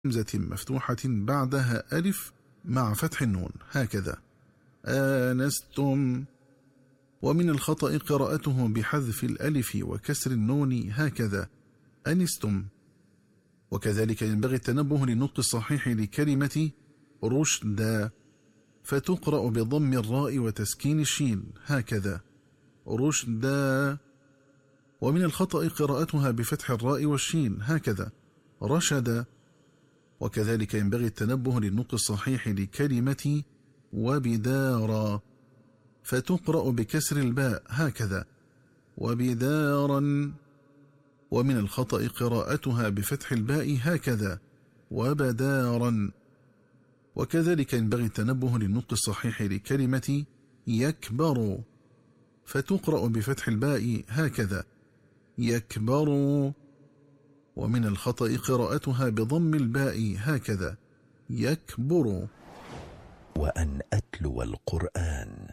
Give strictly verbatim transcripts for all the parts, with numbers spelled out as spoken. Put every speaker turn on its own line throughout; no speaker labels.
همزة مفتوحة بعدها ألف مع فتح النون هكذا آنستم. ومن الخطأ قراءته بحذف الألف وكسر النون هكذا أنستم. وكذلك ينبغي التنبه للنطق الصحيح لكلمة رشدا، فتقرأ بضم الراء وتسكين الشين هكذا رشدا. ومن الخطأ قراءتها بفتح الراء والشين هكذا رشدا. وكذلك ينبغي التنبه للنطق الصحيح لكلمة وبدارا، فتقرأ بكسر الباء هكذا وبدارا. ومن الخطأ قراءتها بفتح الباء هكذا وبدارا. وكذلك ينبغي التنبه للنطق الصحيح لكلمة يكبر، فتقرأ بفتح الباء هكذا يكبر. ومن الخطأ قراءتها بضم الباء هكذا يكبر.
وأن أتلو القرآن.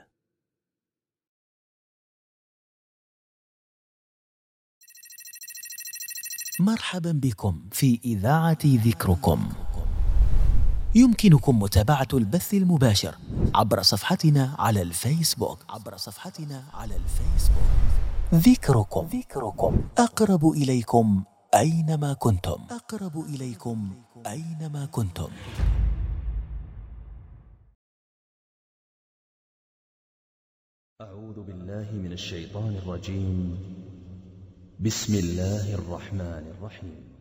مرحبا بكم في إذاعة ذكركم. يمكنكم متابعة البث المباشر عبر صفحتنا على الفيسبوك عبر صفحتنا على الفيسبوك ذكركم. ذكركم أقرب إليكم أينما كنتم. أقرب إليكم أينما كنتم.
أعوذ بالله من الشيطان الرجيم. بسم الله الرحمن الرحيم.